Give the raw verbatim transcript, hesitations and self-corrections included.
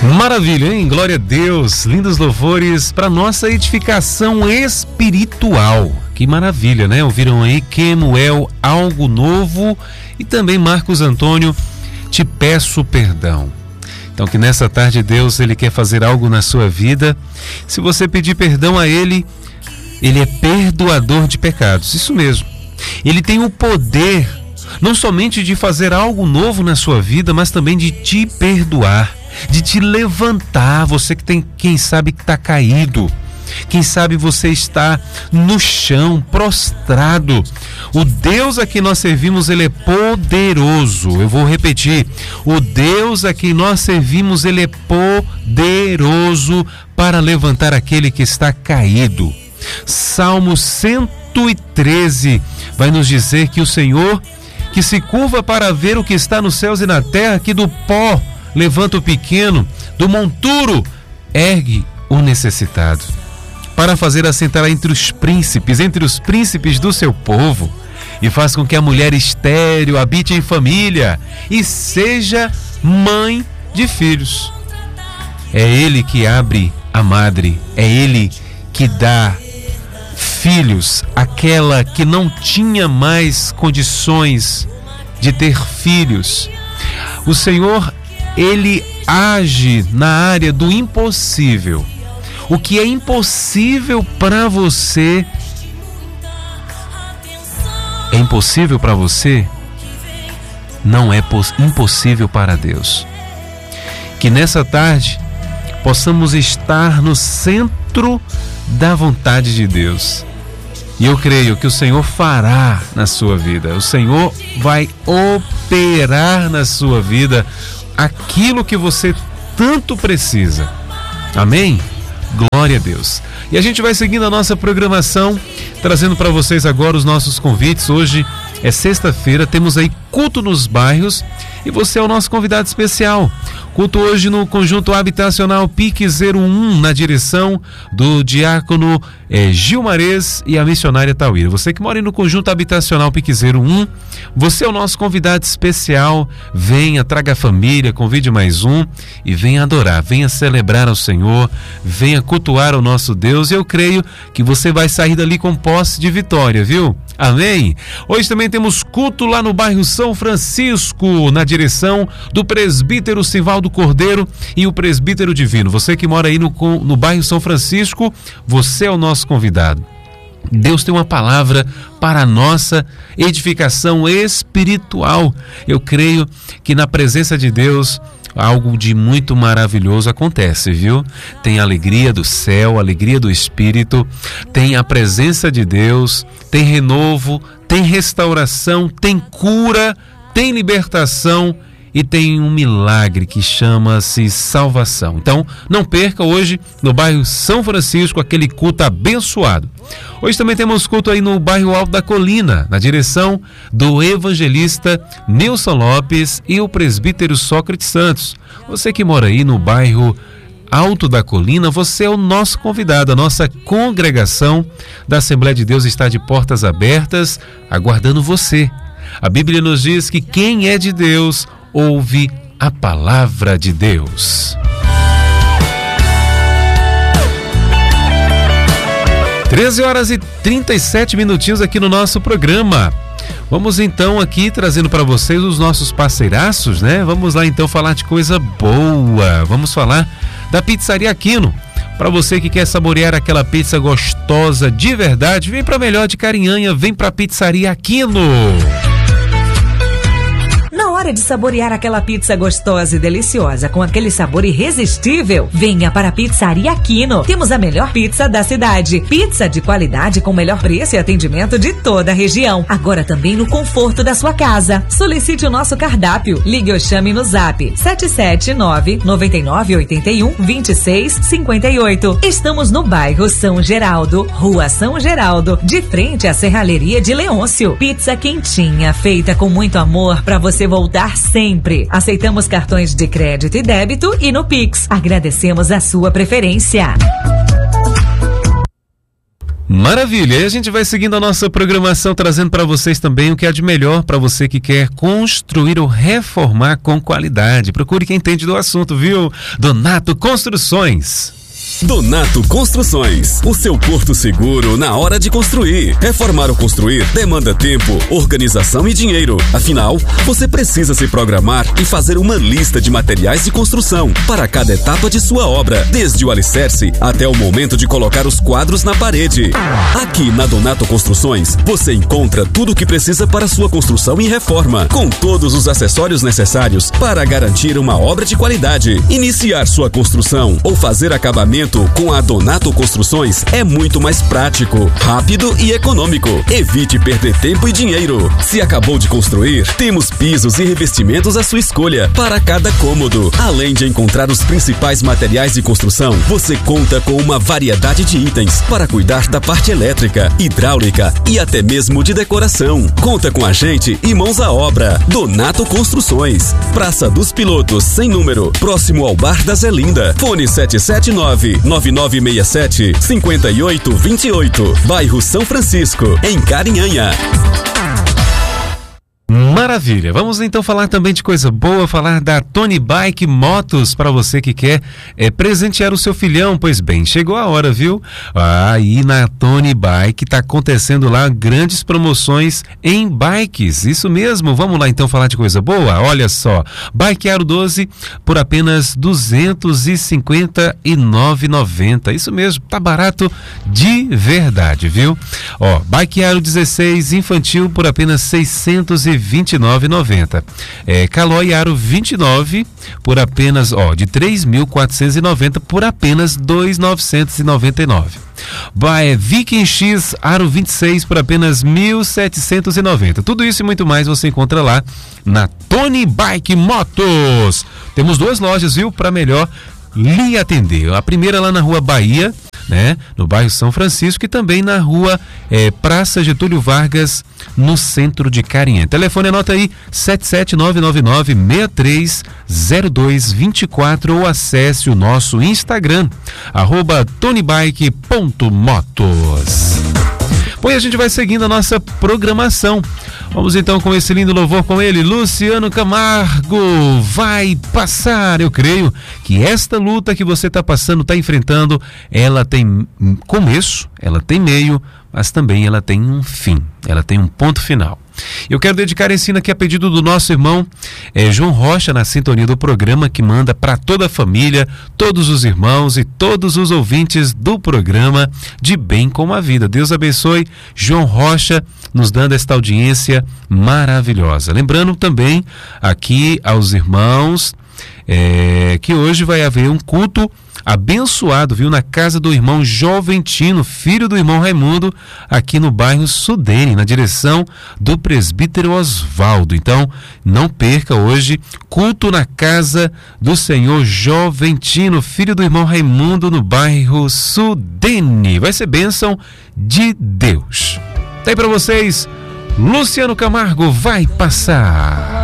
Maravilha, hein? Glória a Deus, lindos louvores para nossa edificação espiritual. Que maravilha, né? Ouviram aí Kemuel, Algo Novo, e também Marcos Antônio, Te Peço Perdão. Então que nessa tarde Deus, Ele quer fazer algo na sua vida. Se você pedir perdão a Ele, Ele é perdoador de pecados, isso mesmo. Ele tem o poder não somente de fazer algo novo na sua vida, mas também de te perdoar, de te levantar. Você que tem, quem sabe que está caído, quem sabe você está no chão, prostrado. O Deus a quem nós servimos, Ele é poderoso. Eu vou repetir, o Deus a quem nós servimos, Ele é poderoso para levantar aquele que está caído. Salmo cento e treze vai nos dizer que o Senhor, que se curva para ver o que está nos céus e na terra, que do pó levanta o pequeno, do monturo ergue o necessitado, para fazer assentar entre os príncipes, entre os príncipes do seu povo, e faz com que a mulher estéril habite em família e seja mãe de filhos. É Ele que abre a madre, é Ele que dá filhos àquela que não tinha mais condições de ter filhos. O Senhor, Ele age na área do impossível. O que é impossível para você é impossível para você, não é impossível para Deus. Que nessa tarde possamos estar no centro da vontade de Deus. E eu creio que o Senhor fará na sua vida. O Senhor vai operar na sua vida aquilo que você tanto precisa. Amém? Glória a Deus. E a gente vai seguindo a nossa programação, trazendo para vocês agora os nossos convites. Hoje é sexta-feira, temos aí culto nos bairros e você é o nosso convidado especial. Culto hoje no Conjunto Habitacional Pique zero um, na direção do diácono é, Gilmarez e a missionária Tauíra. Você que mora aí no Conjunto Habitacional Pique zero um, você é o nosso convidado especial. Venha, traga a família, convide mais um e venha adorar, venha celebrar ao Senhor, venha cultuar ao nosso Deus. E eu creio que você vai sair dali com posse de vitória, viu? Amém? Hoje também temos culto lá no bairro São Francisco, na direção do presbítero Sivaldo Cordeiro e o presbítero Divino. Você que mora aí no, no bairro São Francisco, você é o nosso convidado. Deus tem uma palavra para a nossa edificação espiritual. Eu creio que na presença de Deus algo de muito maravilhoso acontece, viu? Tem a alegria do céu, a alegria do Espírito, tem a presença de Deus, tem renovo, tem restauração, tem cura, tem libertação e tem um milagre que chama-se salvação. Então, não perca hoje no bairro São Francisco aquele culto abençoado. Hoje também temos culto aí no bairro Alto da Colina, na direção do evangelista Nilson Lopes e o presbítero Sócrates Santos. Você que mora aí no bairro Alto da Colina, você é o nosso convidado. A nossa congregação da Assembleia de Deus está de portas abertas, aguardando você. A Bíblia nos diz que quem é de Deus ouve a palavra de Deus. treze horas e trinta e sete minutinhos aqui no nosso programa. Vamos então aqui trazendo para vocês os nossos parceiraços, né? Vamos lá então falar de coisa boa. Vamos falar da Pizzaria Aquino. Para você que quer saborear aquela pizza gostosa de verdade, vem para Melhor de Carinhanha, vem para Pizzaria Aquino. Na hora de saborear aquela pizza gostosa e deliciosa com aquele sabor irresistível, venha para a Pizzaria Aquino. Temos a melhor pizza da cidade. Pizza de qualidade com melhor preço e atendimento de toda a região. Agora também no conforto da sua casa. Solicite o nosso cardápio. Ligue ou chame no zap sete sete nove, nove nove oito um, dois seis cinco oito. Estamos no bairro São Geraldo, Rua São Geraldo, de frente à Serralheria de Leôncio. Pizza quentinha, feita com muito amor para você voltar sempre. Aceitamos cartões de crédito e débito e no Pix. Agradecemos a sua preferência. Maravilha, e a gente vai seguindo a nossa programação, trazendo para vocês também o que há de melhor para você que quer construir ou reformar com qualidade. Procure quem entende do assunto, viu? Donato Construções. Donato Construções, o seu porto seguro na hora de construir. Reformar ou construir demanda tempo, organização e dinheiro. Afinal, você precisa se programar e fazer uma lista de materiais de construção para cada etapa de sua obra, desde o alicerce até o momento de colocar os quadros na parede. Aqui na Donato Construções, você encontra tudo o que precisa para sua construção e reforma, com todos os acessórios necessários para garantir uma obra de qualidade. Iniciar sua construção ou fazer acabamento com a Donato Construções é muito mais prático, rápido e econômico. Evite perder tempo e dinheiro. Se acabou de construir, temos pisos e revestimentos à sua escolha para cada cômodo. Além de encontrar os principais materiais de construção, você conta com uma variedade de itens para cuidar da parte elétrica, hidráulica e até mesmo de decoração. Conta com a gente e mãos à obra. Donato Construções, Praça dos Pilotos, sem número, próximo ao Bar da Zelinda. Fone sete sete nove, nove nove seis sete, cinco oito dois oito, bairro São Francisco, em Carinhanha. Maravilha, vamos então falar também de coisa boa, falar da Tony Bike Motos para você que quer é, presentear o seu filhão. Pois bem, chegou a hora, viu? Aí na Tony Bike tá acontecendo lá grandes promoções em bikes, isso mesmo. Vamos lá então falar de coisa boa? Olha só, Bike Aro doze por apenas duzentos e cinquenta e nove reais e noventa centavos, isso mesmo, tá barato de verdade, viu? Ó, Bike Aro dezesseis infantil por apenas seiscentos e vinte e nove reais e noventa centavos. É, Caloi Aro vinte e nove por apenas, ó, de três mil quatrocentos e noventa por apenas dois mil novecentos e noventa e nove. Vai Viking X Aro vinte e seis por apenas mil setecentos e noventa. Tudo isso e muito mais você encontra lá na Tony Bike Motos. Temos duas lojas, viu, para melhor lhe atender. A primeira lá na Rua Bahia, né, no bairro São Francisco, e também na Rua é, Praça Getúlio Vargas, no centro de Carinhanha. Telefone, anota aí, sete sete nove nove nove, seis três zero dois dois quatro, ou acesse o nosso Instagram, arroba tonybike ponto motos. Bom, e a gente vai seguindo a nossa programação. Vamos então com esse lindo louvor com ele, Luciano Camargo. Vai passar. Eu creio que esta luta que você está passando, está enfrentando, ela tem começo, ela tem meio, mas também ela tem um fim, ela tem um ponto final. Eu quero dedicar esse hino aqui a pedido do nosso irmão é, João Rocha, na sintonia do programa, que manda para toda a família, todos os irmãos e todos os ouvintes do programa De Bem com a Vida. Deus abençoe João Rocha, nos dando esta audiência maravilhosa. Lembrando também aqui aos irmãos é, que hoje vai haver um culto abençoado, viu, na casa do irmão Joventino, filho do irmão Raimundo, aqui no bairro Sudene, na direção do presbítero Osvaldo. Então, não perca hoje, culto na casa do senhor Joventino, filho do irmão Raimundo, no bairro Sudene. Vai ser bênção de Deus. Tá aí pra vocês, Luciano Camargo, vai passar.